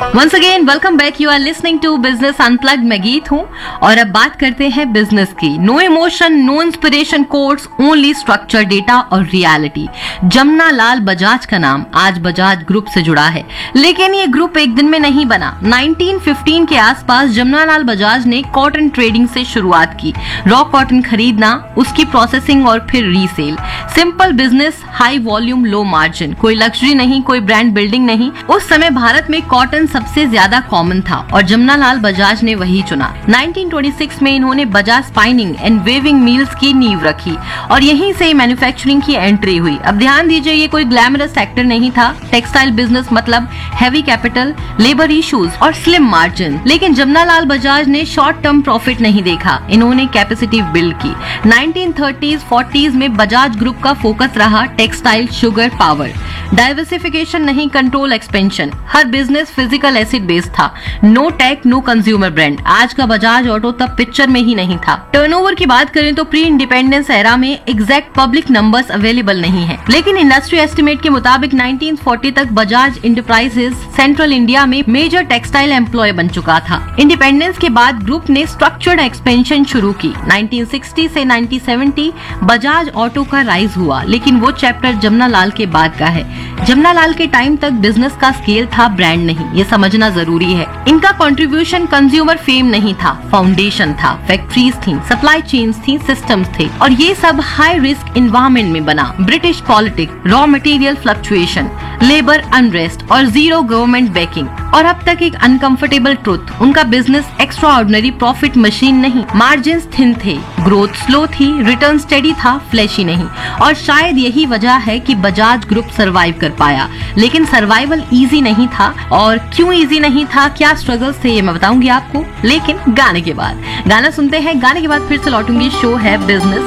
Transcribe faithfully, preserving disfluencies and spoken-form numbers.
Once again, welcome back. You are listening to Business Unplugged. मैं गीत हूँ और अब बात करते हैं बिजनेस की. No emotion, know inspiration quotes, only structure, data और रियलिटी. जमुना लाल बजाज का नाम आज बजाज ग्रुप से जुड़ा है, लेकिन ये ग्रुप एक दिन में नहीं बना. नाइनटीन फिफ्टीन के आसपास जमुना लाल बजाज ने कॉटन ट्रेडिंग से शुरुआत की. रॉ कॉटन खरीदना, उसकी प्रोसेसिंग और फिर resale. Simple business, high volume, low margin. कोई लग्जरी नहीं, कोई ब्रांड बिल्डिंग नहीं. उस समय भारत में कॉटन सबसे ज्यादा कॉमन था और जमुना लाल बजाज ने वही चुना. नाइनटीन ट्वेंटी सिक्स में इन्होंने Bajaj spinning and waving mills की नींव रखी और यहीं से मैन्युफैक्चरिंग की एंट्री हुई. अब ध्यान दीजिए, ये कोई ग्लैमरस सेक्टर नहीं था. टेक्सटाइल बिजनेस मतलब हैवी कैपिटल, लेबर इश्यूज और स्लिम मार्जिन. लेकिन जमुना लाल बजाज ने शॉर्ट टर्म प्रॉफिट नहीं देखा. इन्होंने कैपेसिटी बिल्ड की. नाइनटीन थर्टीज़ फोर्टीज़ में बजाज ग्रुप का फोकस रहा टेक्सटाइल, शुगर, पावर. डाइवर्सिफिकेशन नहीं, कंट्रोल एक्सपेंशन. हर बिजनेस फिजिकल एसिड बेस्ड था. Know take, no consumer brand. आज का बजाज ऑटो तब पिक्चर में ही नहीं था. टर्नओवर की बात करें तो प्री इंडिपेंडेंस एरा में एग्जैक्ट पब्लिक नंबर्स अवेलेबल नहीं है, लेकिन इंडस्ट्री एस्टिमेट के मुताबिक नाइनटीन फोर्टी तक बजाज इंटरप्राइजेस सेंट्रल इंडिया में मेजर टेक्सटाइल एम्प्लॉय बन चुका था. इंडिपेंडेंस के बाद ग्रुप ने स्ट्रक्चर्ड एक्सपेंशन शुरू की. नाइनटीन सिक्सटी से नाइनटीन सेवेंटी बजाज ऑटो का राइज हुआ, लेकिन वो चैप्टर जमुना लाल के बाद का है. जमुना लाल के टाइम तक बिजनेस का स्केल था, ब्रांड नहीं. ये समझना जरूरी है. इनका कंट्रीब्यूशन कंज्यूमर फेम नहीं था, फाउंडेशन था. फैक्ट्रीज थी, सप्लाई चेन्स थी, सिस्टम्स थे और ये सब हाई रिस्क एनवायरनमेंट में बना. British politics, raw material fluctuation, labour unrest और जीरो गवर्नमेंट बैकिंग. और अब तक एक अनकंफर्टेबल ट्रुथ, उनका business extra ordinary profit machine नहीं. मार्जिन थिन थे, ग्रोथ स्लो थी, रिटर्न स्टेडी था, फ्लैशी नहीं. और शायद यही वजह है कि बजाज ग्रुप सरवाइव कर पाया. लेकिन सर्वाइवल इजी नहीं था. और क्यों इजी नहीं था, क्या स्ट्रगल्स थे, ये मैं बताऊंगी आपको, लेकिन गाने के बाद. गाना सुनते हैं, गाने के बाद फिर से लौटूंगी. शो है बिजनेस